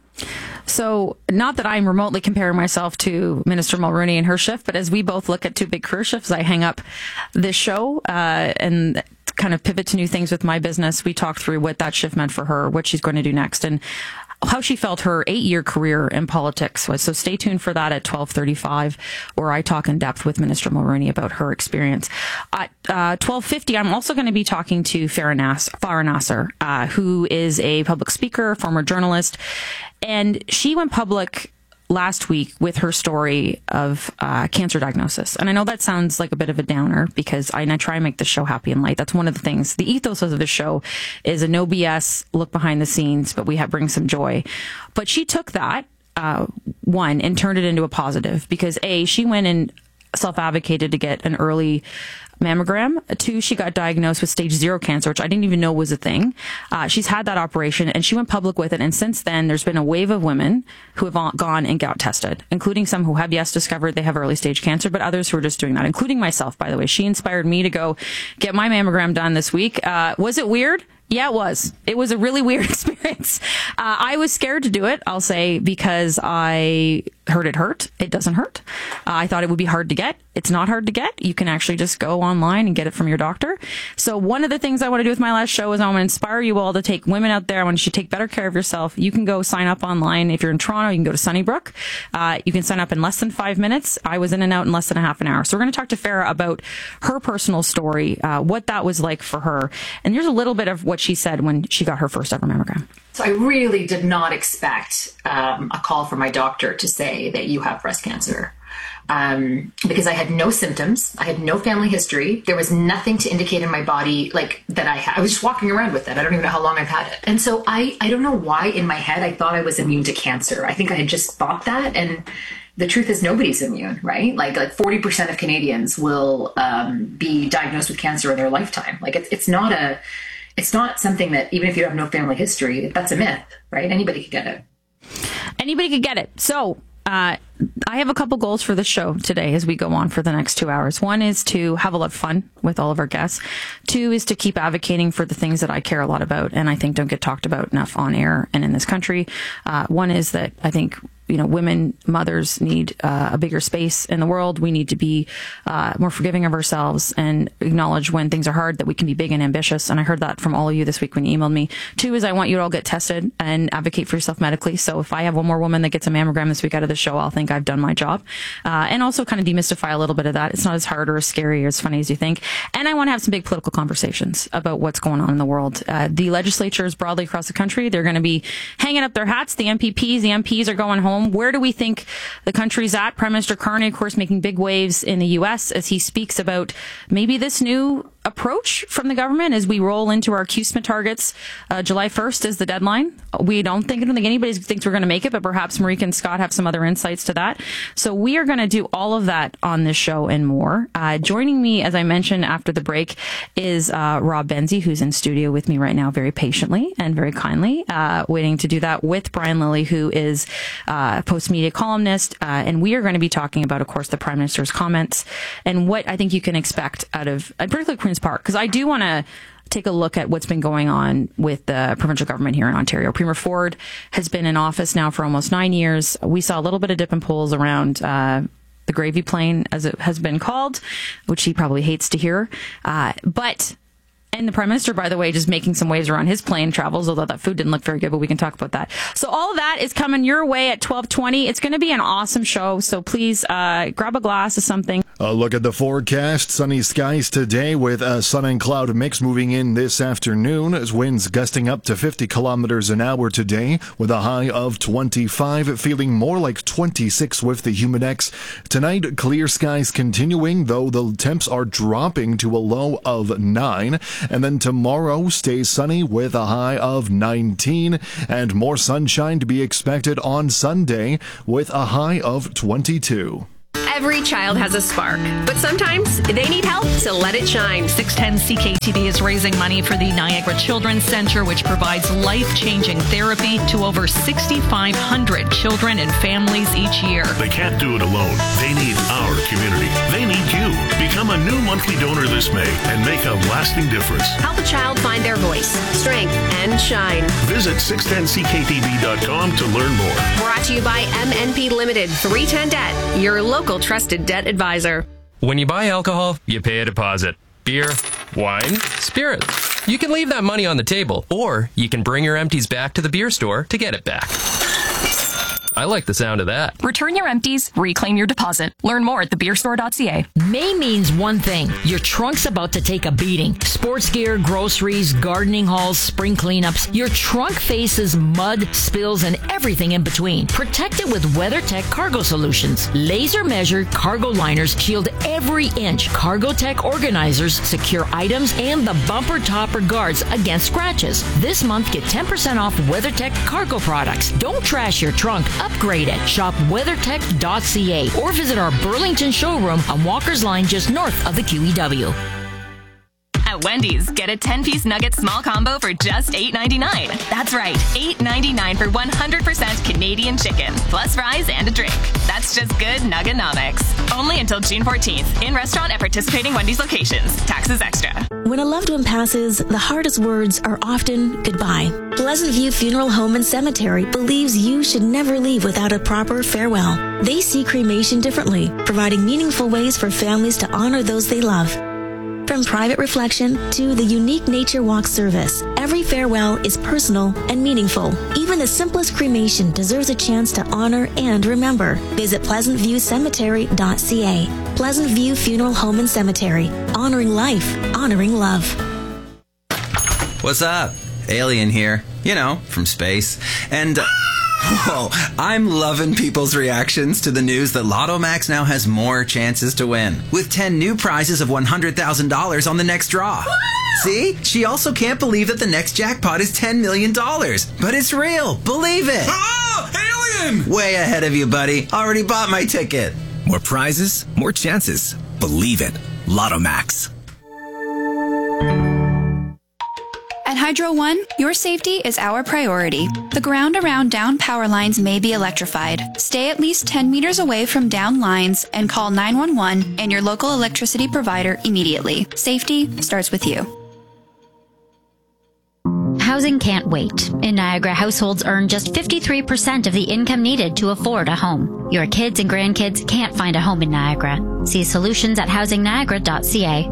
So not that I'm remotely comparing myself to Minister Mulroney and her shift, but as we both look at two big career shifts, I hang up this show uh, and kind of pivot to new things with my business. We talked through what that shift meant for her, what she's going to do next, and how she felt her eight-year career in politics was. So stay tuned for that at twelve thirty-five, where I talk in depth with Minister Mulroney about her experience. At uh, twelve fifty, I'm also going to be talking to Farah, Nas- Farah Nasser, uh, who is a public speaker, former journalist, and she went public last week with her story of uh, cancer diagnosis. And I know that sounds like a bit of a downer because I, and I try and make the show happy and light. That's one of the things. The ethos of the show is a no B S look behind the scenes, but we have bring some joy. But she took that, uh, one, and turned it into a positive because A, she went and self-advocated to get an early mammogram. Two, she got diagnosed with stage zero cancer, which I didn't even know was a thing. Uh, she's had that operation and she went public with it. And since then, there's been a wave of women who have gone and got tested, including some who have, yes, discovered they have early stage cancer, but others who are just doing that, including myself, by the way. She inspired me to go get my mammogram done this week. Uh, was it weird? Yeah, it was. It was a really weird experience. Uh, I was scared to do it, I'll say, because I heard it hurt. It doesn't hurt. Uh, I thought it would be hard to get. It's not hard to get. You can actually just go online and get it from your doctor. So one of the things I want to do with my last show is I want to inspire you all to take women out there. I want you to take better care of yourself. You can go sign up online. If you're in Toronto, you can go to Sunnybrook. Uh, you can sign up in less than five minutes. I was in and out in less than a half an hour. So we're going to talk to Farah about her personal story, uh, what that was like for her. And here's a little bit of what she said when she got her first ever mammogram. So I really did not expect um, a call from my doctor to say that you have breast cancer. Um, because I had no symptoms. I had no family history. There was nothing to indicate in my body like that I had. I was just walking around with it. I don't even know how long I've had it. And so I, I don't know why in my head I thought I was immune to cancer. I think I had just thought that. And the truth is nobody's immune, right? Like like forty percent of Canadians will um, be diagnosed with cancer in their lifetime. Like it's it's not a, it's not something that even if you have no family history, that's a myth, right? Anybody could get it. Anybody could get it. So Uh, I have a couple goals for the show today as we go on for the next two hours. One is to have a lot of fun with all of our guests. Two is to keep advocating for the things that I care a lot about and I think don't get talked about enough on air and in this country. Uh, one is that I think, you know, women, mothers need uh, a bigger space in the world. We need to be uh, more forgiving of ourselves and acknowledge when things are hard that we can be big and ambitious. And I heard that from all of you this week when you emailed me. Two is I want you to all get tested and advocate for yourself medically. So if I have one more woman that gets a mammogram this week out of the show, I'll think I've done my job. Uh, and also kind of demystify a little bit of that. It's not as hard or as scary or as funny as you think. And I want to have some big political conversations about what's going on in the world. Uh, the legislatures broadly across the country, they're going to be hanging up their hats. The M P Ps, the M Ps are going home. Where do we think the country's at? Prime Minister Carney, of course, making big waves in the U S as he speaks about maybe this new approach from the government as we roll into our C U S M A targets. Uh, July first is the deadline. We don't think, I don't think anybody thinks we're going to make it, but perhaps Marika and Scott have some other insights to that. So we are going to do all of that on this show and more. Uh, joining me, as I mentioned after the break, is uh, Rob Benzie, who's in studio with me right now very patiently and very kindly, uh, waiting to do that with Brian Lilley, who is uh, a post-media columnist. Uh, and we are going to be talking about, of course, the Prime Minister's comments and what I think you can expect out of, uh, particularly Queen's Park, because I do want to take a look at what's been going on with the provincial government here in Ontario. Premier Ford has been in office now for almost nine years. We saw a little bit of dip in polls around uh, the gravy plane, as it has been called, which he probably hates to hear. Uh, but... And the Prime Minister, by the way, just making some waves around his plane travels, although that food didn't look very good, but we can talk about that. So all of that is coming your way at twelve twenty. It's going to be an awesome show, so please uh, grab a glass of something. A look at the forecast. Sunny skies today with a sun and cloud mix moving in this afternoon as winds gusting up to fifty kilometers an hour today with a high of twenty-five, feeling more like twenty-six with the Humidex. Tonight, clear skies continuing, though the temps are dropping to a low of nine. And then tomorrow stays sunny with a high of nineteen and more sunshine to be expected on Sunday with a high of twenty-two. Every child has a spark, but sometimes they need help, so let it shine. six ten C K T V is raising money for the Niagara Children's Center, which provides life-changing therapy to over sixty-five hundred children and families each year. They can't do it alone. They need our community. They need you. Become a new monthly donor this May and make a lasting difference. Help a child find their voice, strength, and shine. Visit six ten C K T V dot com to learn more. Brought to you by M N P Limited, three ten Debt, your local trusted debt advisor. When you buy alcohol, you pay a deposit. Beer, wine, spirits. You can leave that money on the table, or you can bring your empties back to the beer store to get it back. I like the sound of that. Return your empties, reclaim your deposit. Learn more at the beer store dot c a. May means one thing. Your trunk's about to take a beating. Sports gear, groceries, gardening hauls, spring cleanups. Your trunk faces mud, spills, and everything in between. Protect it with WeatherTech Cargo Solutions. Laser measured cargo liners shield every inch. CargoTech organizers secure items and the bumper topper guards against scratches. This month, get ten percent off WeatherTech cargo products. Don't trash your trunk. Upgrade it. Shop weathertech dot c a or visit our Burlington showroom on Walker's Line just north of the Q E W. At Wendy's, get a ten-piece nugget small combo for just eight ninety-nine. That's right, eight ninety-nine for one hundred percent Canadian chicken, plus fries and a drink. That's just good Nuggenomics. Only until June fourteenth, in restaurant at participating Wendy's locations. Taxes extra. When a loved one passes, the hardest words are often goodbye. Pleasant View Funeral Home and Cemetery believes you should never leave without a proper farewell. They see cremation differently, providing meaningful ways for families to honor those they love. From private reflection to the unique nature walk service, every farewell is personal and meaningful. Even the simplest cremation deserves a chance to honor and remember. Visit pleasant view cemetery dot c a. Pleasant View Funeral Home and Cemetery. Honoring life, honoring love. What's up? Alien here. You know, from space. And... Uh, Whoa, I'm loving people's reactions to the news that Lotto Max now has more chances to win, with ten new prizes of one hundred thousand dollars on the next draw. See? She also can't believe that the next jackpot is ten million dollars. But it's real. Believe it. Oh, alien! Way ahead of you, buddy. Already bought my ticket. More prizes, more chances. Believe it. Lotto Max. At Hydro One, your safety is our priority. The ground around down power lines may be electrified. Stay at least ten meters away from down lines and call nine one one and your local electricity provider immediately. Safety starts with you. Housing can't wait. In Niagara, households earn just fifty-three percent of the income needed to afford a home. Your kids and grandkids can't find a home in Niagara. See solutions at housing niagara dot c a.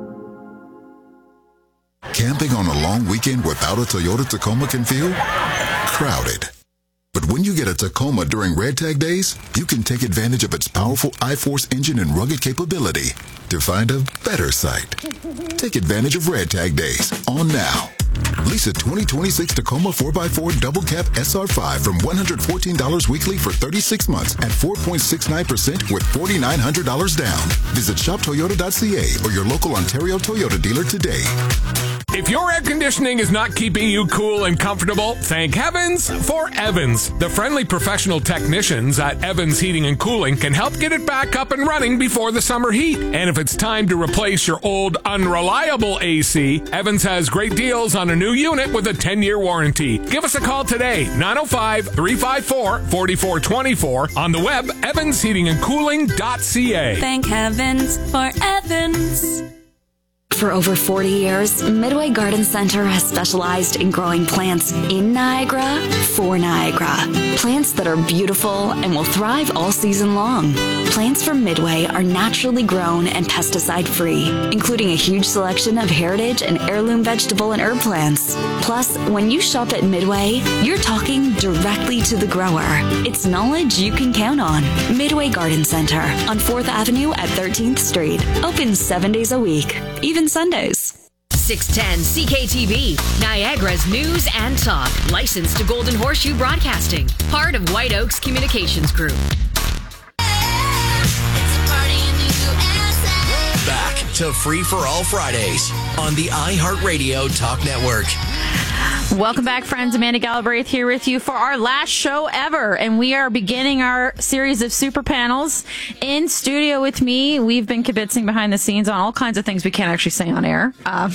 Camping on a long weekend without a Toyota Tacoma can feel crowded. But when you get a Tacoma during Red Tag Days, you can take advantage of its powerful I-Force engine and rugged capability to find a better site. Take advantage of Red Tag Days on now. Lease a twenty twenty-six Tacoma four by four Double Cab S R five from one hundred fourteen dollars weekly for thirty-six months at four point six nine percent with four thousand nine hundred dollars down. Visit shop toyota dot c a or your local Ontario Toyota dealer today. If your air conditioning is not keeping you cool and comfortable, thank heavens for Evans. The friendly professional technicians at Evans Heating and Cooling can help get it back up and running before the summer heat. And if it's time to replace your old unreliable A C, Evans has great deals on a new unit with a ten-year warranty. Give us a call today, nine oh five, three five four, four four two four, on the web, evans heating and cooling dot c a. Thank heavens for Evans. For over forty years, Midway Garden Center has specialized in growing plants in Niagara for Niagara. Plants that are beautiful and will thrive all season long. Plants from Midway are naturally grown and pesticide-free, including a huge selection of heritage and heirloom vegetable and herb plants. Plus, when you shop at Midway, you're talking directly to the grower. It's knowledge you can count on. Midway Garden Center on fourth Avenue at thirteenth Street. Open seven days a week, even Sundays. six ten C K T V, Niagara's news and talk. Licensed to Golden Horseshoe Broadcasting. Part of White Oaks Communications Group. Back to Free for All Fridays on the iHeartRadio Talk Network. Welcome back, friends. Amanda Galbraith here with you for our last show ever, and we are beginning our series of super panels. In studio with me, we've been kibitzing behind the scenes on all kinds of things we can't actually say on air. Uh,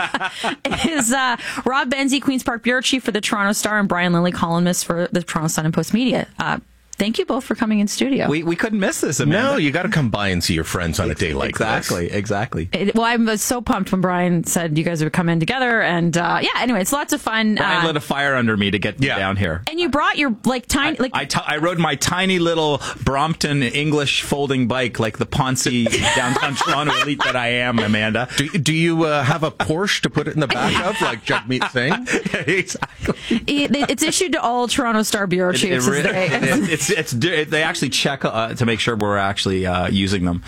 but is uh, Rob Benzie, Queen's Park Bureau Chief for the Toronto Star, and Brian Lilly, columnist for the Toronto Sun and Post Media. Uh, Thank you both for coming in studio. We we couldn't miss this, Amanda. No, you got to come by and see your friends on a day like exactly, this. Exactly, exactly. Well, I was so pumped when Brian said you guys would come in together, and uh, yeah. Anyway, it's lots of fun. Brian uh, lit a fire under me to get yeah. down here, and you brought your like tiny. I, like I, t- I rode my tiny little Brompton English folding bike, like the Ponce downtown Toronto elite that I am, Amanda. Do, do you uh, have a Porsche to put it in the back of, like Jagmeet Singh? Exactly. It, it's issued to all Toronto Star bureau chiefs. It, it, they, it, it's it's it, they actually check uh, to make sure we're actually uh, using them.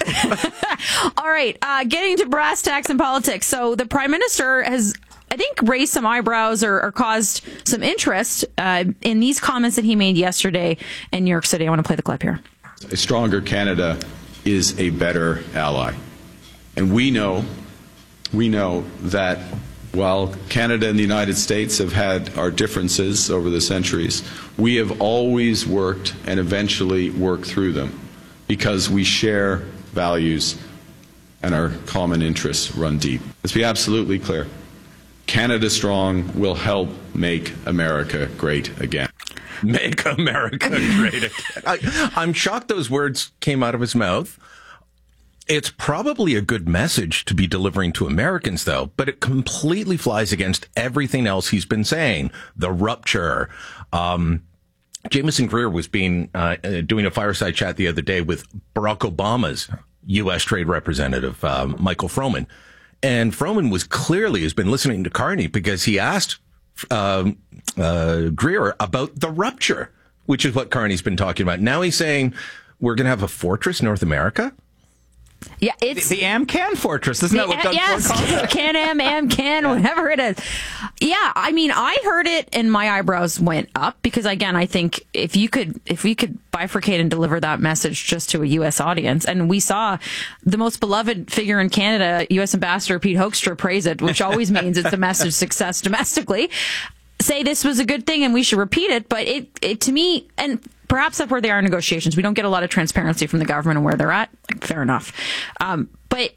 All right, uh, getting to brass tacks and politics. So the Prime Minister has, I think, raised some eyebrows or, or caused some interest uh, in these comments that he made yesterday in New York City. I want to play the clip here. A stronger Canada is a better ally. And we know, we know that while Canada and the United States have had our differences over the centuries, we have always worked and eventually worked through them because we share values and our common interests run deep. Let's be absolutely clear. Canada Strong will help make America great again. Make America great again. I, I'm shocked those words came out of his mouth. It's probably a good message to be delivering to Americans, though, but it completely flies against everything else he's been saying. The rupture. Um, Jameson Greer was being uh, doing a fireside chat the other day with Barack Obama's U S Trade Representative, um, Michael Froman. And Froman was clearly has been listening to Carney because he asked um, uh, Greer about the rupture, which is what Carney's been talking about. Now he's saying we're going to have a fortress North America. Yeah, it's the, the AmCan Fortress, isn't that what Doug yes, Ford calls it? Can-Am, AmCan, whatever it is. Yeah, I mean, I heard it and my eyebrows went up because, again, I think if you could, if we could bifurcate and deliver that message just to a U S audience, and we saw the most beloved figure in Canada, U S Ambassador Pete Hoekstra, praise it, which always means it's a message success domestically. Say this was a good thing and we should repeat it, but it, it to me, and perhaps that's where they are in negotiations. We don't get a lot of transparency from the government and where they're at. Fair enough. Um, but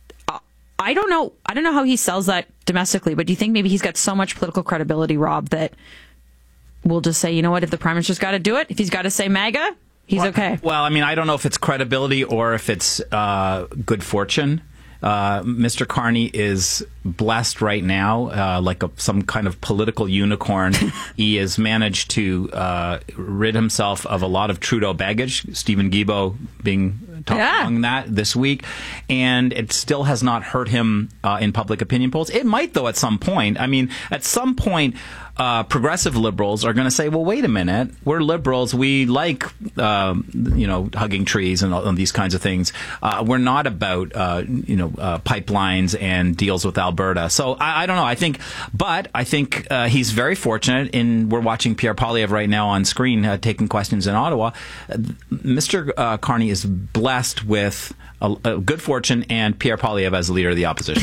I don't know. I don't know how he sells that domestically, but do you think maybe he's got so much political credibility, Rob, that we'll just say, you know what, if the Prime Minister's got to do it, if he's got to say MAGA, he's well, okay. Well, I mean, I don't know if it's credibility or if it's uh, good fortune. Uh, Mister Carney is blessed right now, uh, like a, some kind of political unicorn. He has managed to uh, rid himself of a lot of Trudeau baggage, Stephen Guilbeault being top Yeah. among that this week, and it still has not hurt him uh, in public opinion polls. It might, though, at some point. I mean, at some point, uh, progressive liberals are going to say, well, wait a minute, we're liberals. We like, um, you know, hugging trees and, all, and these kinds of things. Uh, we're not about, uh, you know, uh, pipelines and deals with Alberta. So I, I don't know. I think, but I think uh, he's very fortunate in, we're watching Pierre Poilievre right now on screen uh, taking questions in Ottawa. Uh, Mister Uh, Carney is blessed with a, a good fortune and Pierre Poilievre as the leader of the opposition.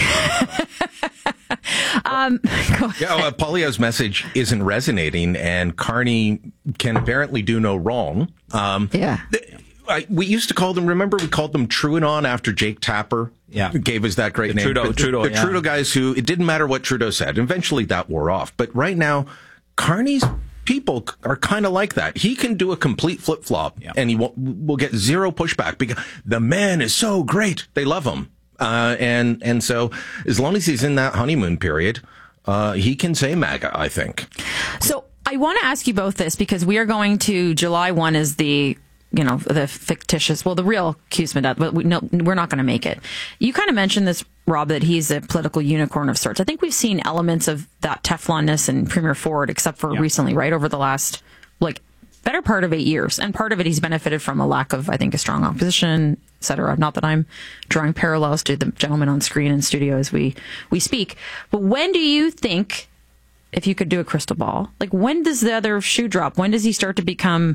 um, yeah, well, Poilievre's message isn't resonating, and Carney can apparently do no wrong. Um, yeah. Th- I, we used to call them, remember, we called them Truanon after Jake Tapper yeah. gave us that great the name. Trudeau, the, Trudeau, the yeah. Trudeau guys who, it didn't matter what Trudeau said. Eventually that wore off. But right now, Carney's people are kind of like that. He can do a complete flip-flop, yeah. and he won't, will get zero pushback because the man is so great. They love him. Uh, and, and so as long as he's in that honeymoon period, uh, he can say MAGA, I think. So I want to ask you both this because we are going to July first is the, you know, the fictitious, well, the real CUSMA death, but we, no, we're not going to make it. You kind of mentioned this, Rob, that he's a political unicorn of sorts. I think we've seen elements of that Teflonness in Premier Ford, except for yeah. recently, right? Over the last, like, better part of eight years. And part of it, he's benefited from a lack of, I think, a strong opposition, et cetera. Not that I'm drawing parallels to the gentleman on screen in studio as we, we speak. But when do you think, if you could do a crystal ball, like, when does the other shoe drop? When does he start to become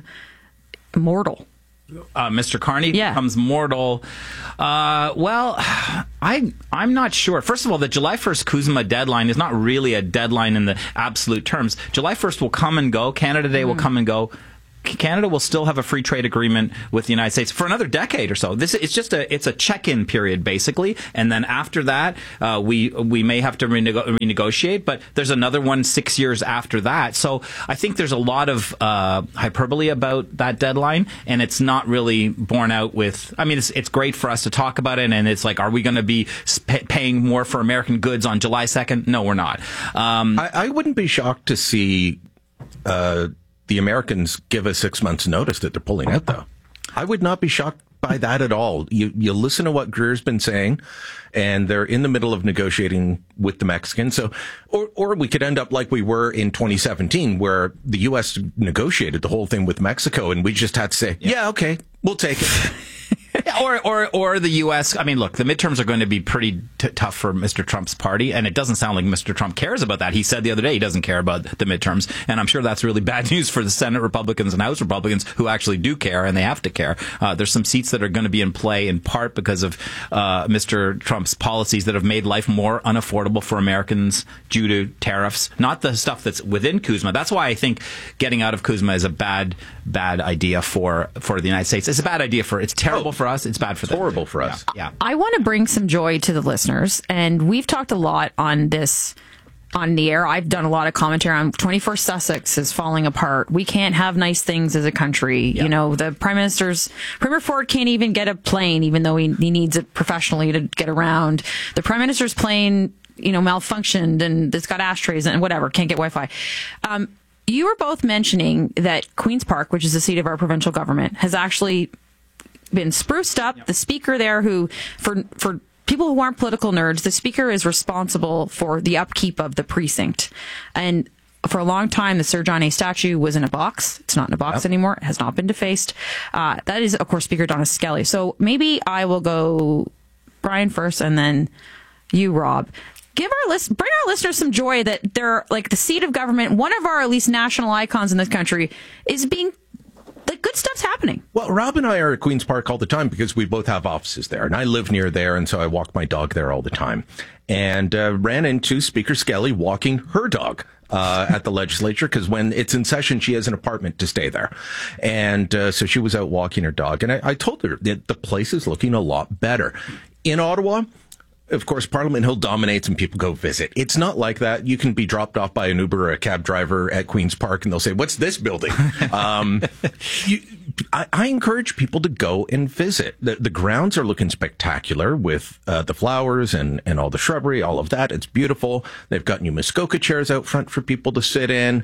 mortal? Uh, Mister Carney yeah. becomes mortal. Uh, well, I, I'm not sure. First of all, the July first CUSMA deadline is not really a deadline in the absolute terms. July first will come and go. Canada Day mm. will come and go. Canada will still have a free trade agreement with the United States for another decade or so. This it's just a it's a check-in period basically, and then after that, uh, we we may have to renego- renegotiate. But there's another one six years after that. So I think there's a lot of uh, hyperbole about that deadline, and it's not really borne out with. I mean, it's it's great for us to talk about it, and it's like, are we going to be pay- paying more for American goods on July second? No, we're not. Um, I, I wouldn't be shocked to see. Uh, the Americans give a six months notice that they're pulling out, though. I would not be shocked by that at all. You you listen to what Greer's been saying, and they're in the middle of negotiating with the Mexicans. So, or or we could end up like we were in twenty seventeen, where the U S negotiated the whole thing with Mexico, and we just had to say, yeah, yeah okay, we'll take it. Or, or, or the U S. I mean, look, the midterms are going to be pretty t- tough for Mister Trump's party, and it doesn't sound like Mister Trump cares about that. He said the other day he doesn't care about the midterms, and I'm sure that's really bad news for the Senate Republicans and House Republicans who actually do care, and they have to care. Uh, there's some seats that are going to be in play in part because of uh, Mister Trump's policies that have made life more unaffordable for Americans due to tariffs, not the stuff that's within CUSMA. That's why I think getting out of CUSMA is a bad, bad idea for, for the United States. It's a bad idea for, it's terrible oh. for us. It's bad for them. Horrible for us. Yeah. yeah. I want to bring some joy to the listeners, and we've talked a lot on this on the air. I've done a lot of commentary on twenty-first Sussex is falling apart. We can't have nice things as a country. Yeah. You know, the Prime Minister's, Premier Ford can't even get a plane, even though he, he needs it professionally to get around. The Prime Minister's plane, you know, malfunctioned, and it's got ashtrays and whatever, can't get Wi-Fi. Um, you were both mentioning that Queen's Park, which is the seat of our provincial government, has actually been spruced up. Yep. The speaker there, who for for people who aren't political nerds, the speaker is responsible for the upkeep of the precinct. And for a long time, the Sir John A. statue was in a box. It's not in a box yep. anymore. It has not been defaced. Uh, that is, of course, Speaker Donna Skelly. So maybe I will go Brian first, and then you, Rob. Give our list, bring our listeners some joy that they're like the seat of government. One of our at least national icons in this country is being. Like, good stuff's happening. Well, Rob and I are at Queen's Park all the time because we both have offices there, and I live near there, and so I walk my dog there all the time. And uh, ran into Speaker Skelly walking her dog uh, at the legislature because when it's in session, she has an apartment to stay there. And uh, so she was out walking her dog, and I, I told her that the place is looking a lot better. In Ottawa, of course, Parliament Hill dominates and people go visit. It's not like that. You can be dropped off by an Uber or a cab driver at Queen's Park and they'll say, what's this building? um, you, I, I encourage people to go and visit. The, the grounds are looking spectacular with uh, the flowers and, and all the shrubbery, all of that. It's beautiful. They've got new Muskoka chairs out front for people to sit in.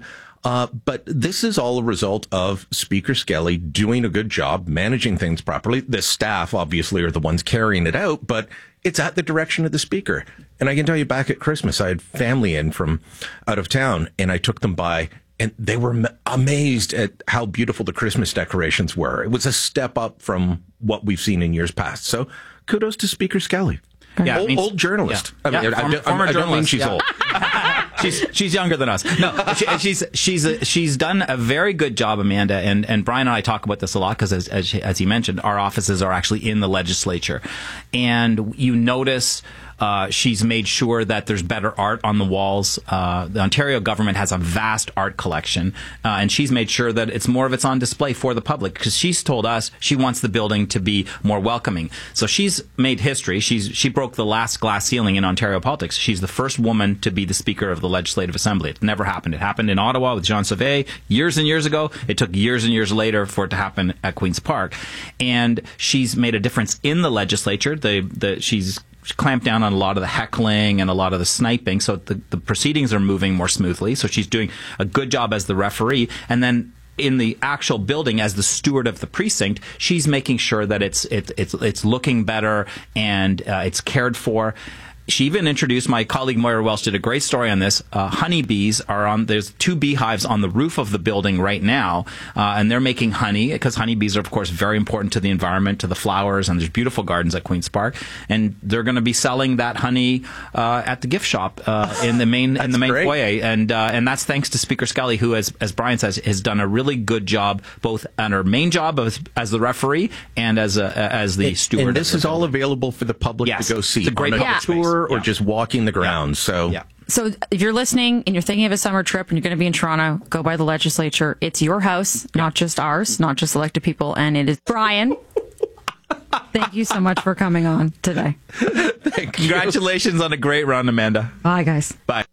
Uh, but this is all a result of Speaker Skelly doing a good job managing things properly. The staff, obviously, are the ones carrying it out, but it's at the direction of the Speaker. And I can tell you, back at Christmas, I had family in from out of town, and I took them by, and they were m- amazed at how beautiful the Christmas decorations were. It was a step up from what we've seen in years past. So kudos to Speaker Skelly. Yeah, old, means, old journalist. Yeah, I mean, yeah, I, former, I, former I don't mean journalist. she's yeah. old. she's she's younger than us. No, she, she's she's a, she's done a very good job, Amanda. And, and Brian and I talk about this a lot because, as, as as he mentioned, our offices are actually in the legislature, and you notice. Uh, she's made sure that there's better art on the walls. Uh, the Ontario government has a vast art collection, uh, and she's made sure that it's more of it's on display for the public because she's told us she wants the building to be more welcoming. So she's made history. She's she broke the last glass ceiling in Ontario politics. She's the first woman to be the Speaker of the Legislative Assembly. It never happened. It happened in Ottawa with Jean Sauvé years and years ago. It took years and years later for it to happen at Queen's Park, and she's made a difference in the legislature. The the she's clamped down on a lot of the heckling and a lot of the sniping, so the, the proceedings are moving more smoothly. So she's doing a good job as the referee, and then in the actual building as the steward of the precinct, she's making sure that it's it, it's it's looking better and uh, it's cared for. She even introduced, my colleague Moira Welsh did a great story on this. Uh, honeybees are on, there's two beehives on the roof of the building right now, uh, and they're making honey because honeybees are, of course, very important to the environment, to the flowers, and there's beautiful gardens at Queen's Park. And they're going to be selling that honey uh, at the gift shop uh, in the main in the main great. foyer. And uh, and that's thanks to Speaker Skelly, who, as, as Brian says, has done a really good job, both on her main job as, as the referee and as a, as the and, steward. And this is all available for the public yes. to go see. It's a great on a public tour or yeah. just walking the grounds. Yeah. So, yeah. So if you're listening and you're thinking of a summer trip and you're going to be in Toronto, go by the legislature. It's your house, not just ours, not just elected people. And it is Brian. Thank you so much for coming on today. Congratulations on a great run, Amanda. Bye, guys. Bye.